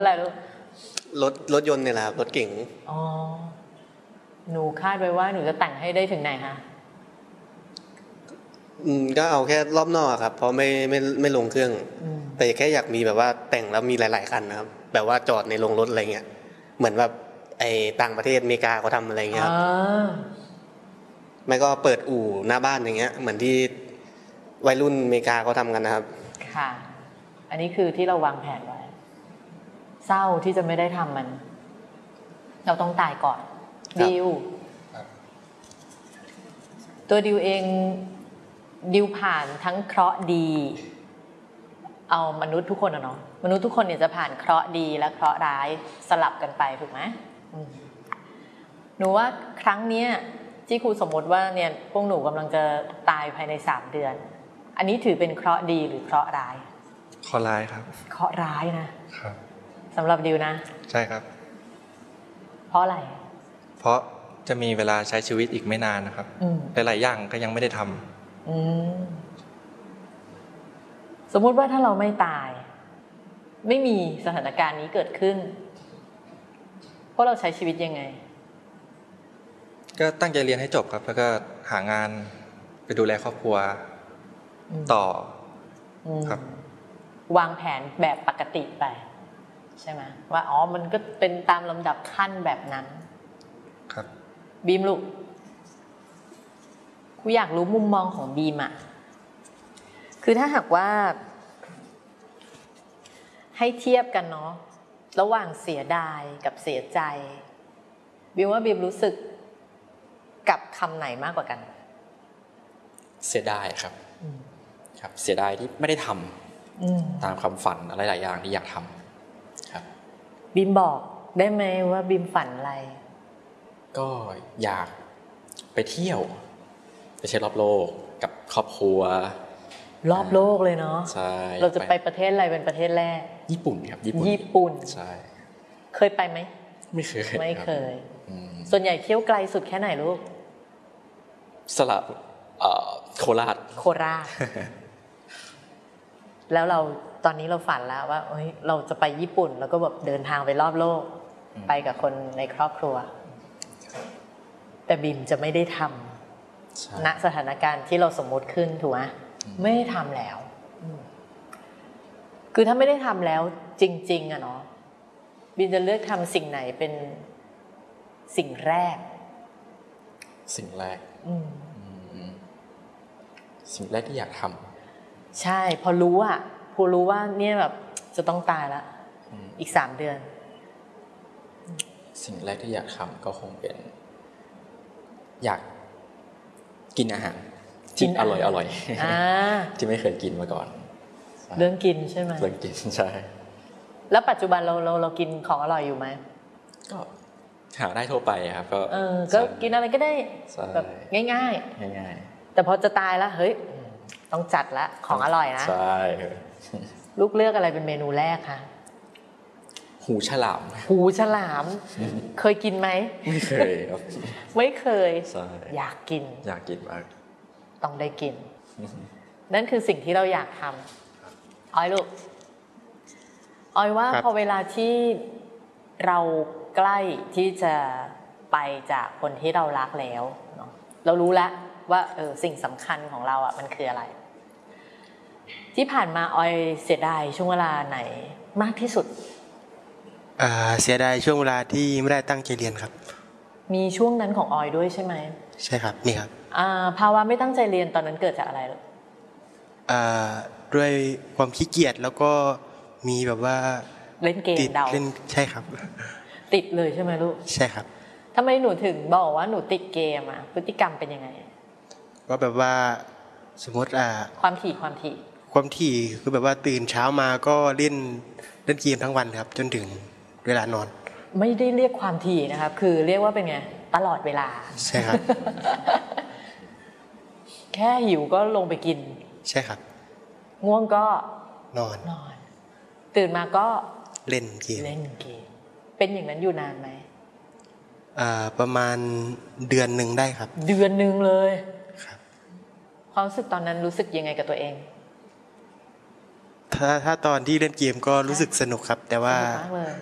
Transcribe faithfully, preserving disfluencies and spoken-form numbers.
อะไรลูกรถรถยนต์เนี่ยแหละครับรถเก๋งอ๋อหนูคาดไว้ว่าหนูจะแต่งให้ได้ถึงไหนคะอืมก็เอาแค่รอบนอกครับเพราะไม่ไม่ไม่ลงเครื่องแต่แค่อยากมีแบบว่าแต่งแล้วมีหลายๆคันนะครับแบบว่าจอดในโรงรถอะไรเงี้ยเหมือนแบบไอ้ต่างประเทศอเมริกาเขาทำอะไรเงี้ยครับไม่ก็เปิดอู่หน้าบ้านอย่างเงี้ยเหมือนที่วัยรุ่นอเมริกาเขาทำกันนะครับค่ะอันนี้คือที่เราวางแผนไว้เศร้าที่จะไม่ได้ทำมันเราต้องตายก่อนดิวตัวดิวเองดิวผ่านทั้งเคราะห์ดีเอามนุษย์ทุกคนอะเนาะมนุษย์ทุกคนเนี่ยจะผ่านเคราะห์ดีและเคราะห์ร้ายสลับกันไปถูกไหมหนูว่าครั้งเนี้ยที่ครูสมมติว่าเนี่ยพวกหนูกำลังจะตายภายในสามเดือนอันนี้ถือเป็นเคราะห์ดีหรือเคราะห์ร้ายเคราะห์ร้ายครับเคราะห์ร้ายนะครับสำหรับดิวนะใช่ครับเพราะอะไรเพราะจะมีเวลาใช้ชีวิตอีกไม่นานนะครับหลายๆอย่างก็ยังไม่ได้ทำสมมุติว่าถ้าเราไม่ตายไม่มีสถานการณ์นี้เกิดขึ้นพวกเราใช้ชีวิตยังไงก็ตั้งใจเรียนให้จบครับแล้วก็หางานไปดูแลครอบครัวต่อครับวางแผนแบบปกติไปใช่ไหมว่าอ๋อมันก็เป็นตามลำดับขั้นแบบนั้นครับบีมลูกกูอยากรู้มุมมองของบีมอะคือถ้าหากว่าให้เทียบกันเนาะระหว่างเสียดายกับเสียใจบีมว่าบีมรู้สึกกับคำไหนมากกว่ากันเสียดายครับครับเสียดายที่ไม่ได้ทำตามความฝันอะไรหลายอย่างที่อยากทำครับบีมบอกได้ไหมว่าบีมฝันอะไรก็อยากไปเที่ยวไปเที่ยวรอบโลกกับครอบครัวรอบโลกเลยเนาะใช่เราจะไปประเทศอะไรเป็นประเทศแรกญี่ปุ่นครับญี่ปุ่นญี่ปุ่นใช่เคยไปไหมไม่เคยไม่เคยส่วนใหญ่เที่ยวไกลสุดแค่ไหนลูกสระโคราชโคราชแล้วเราตอนนี้เราฝันแล้วว่าเฮ้ยเราจะไปญี่ปุ่นแล้วก็แบบเดินทางไปรอบโลกไปกับคนในครอบครัวแต่บิมจะไม่ได้ทำณสถานการณ์ที่เราสมมติขึ้นถูกไหมไม่ได้ทำแล้วคือถ้าไม่ได้ทำแล้วจริงๆอะเนาะบิมจะเลือกทำสิ่งไหนเป็นสิ่งแรกสิ่งแรกสิ่งแรกที่อยากทำใช่พอรู้อะพอรู้ว่าเนี่ยแบบจะต้องตายแล้วอีกสามเดือนสิ่งแรกที่อยากทำก็คงเป็นอยากกินอาหารที่อร่อยอร่อยที่ไม่เคยกินมาก่อนเรื่องกินใช่ไหมเรื่องกินใช่แล้วปัจจุบันเราเราเรากินของอร่อยอยู่ไหมก็หาได้ทั่วไปครับก็เออก็กินอะไรก็ได้แบบง่ายง่ายง่ายๆแต่พอจะตายแล้วเฮ้ยต้องจัดละของอร่อยนะใช่ลูกเลือกอะไรเป็นเมนูแรกคะหูฉลามหูฉลามเคยกินไหมไม่เคยครับไม่เคยอยากกินอยากกินมากต้องได้กินนั่นคือสิ่งที่เราอยากทำอ้อยลูกอ้อยว่าพอเวลาที่เราใกล้ที่จะไปจากคนที่เรารักแล้วเนาะเรารู้แล้วว่าเออสิ่งสำคัญของเราอ่ะมันคืออะไรที่ผ่านมาอ้อยเสียดายช่วงเวลาไหนมากที่สุดเสียดายช่วงเวลาที่ไม่ได้ตั้งใจเรียนครับมีช่วงนั้นของออยด้วยใช่ไหมใช่ครับนี่ครับภาวะไม่ตั้งใจเรียนตอนนั้นเกิดจากอะไรหรอด้วยความขี้เกียจแล้วก็มีแบบว่าเล่นเกมเดาเล่นใช่ครับติดเลยใช่ไหมลูกใช่ครับทำไมหนูถึงบอกว่าหนูติดเกมอ่ะพฤติกรรมเป็นยังไงก็แบบว่าสมมติอ่าความถี่ความถี่ความถี่คือแบบว่าตื่นเช้ามาก็เล่นเล่นเกมทั้งวันครับจนถึงเวลานอนไม่ได้เรียกความถี่นะครับคือเรียกว่าเป็นไงตลอดเวลาใช่ครับแค่หิวก็ลงไปกินใช่ครับง่วงก็นอนนอนตื่นมาก็เล่นเกมเล่นเกมเป็นอย่างนั้นอยู่นานไหมอ่าประมาณเดือนหนึ่งได้ครับเดือนหนึ่งเลยครับความรู้สึกตอนนั้นรู้สึกยังไงกับตัวเองถ้ถ้าถ้าตอนที่เล่นเกมก็รู้สึกสนุกครับ แต่ว่าสนุกมากเลย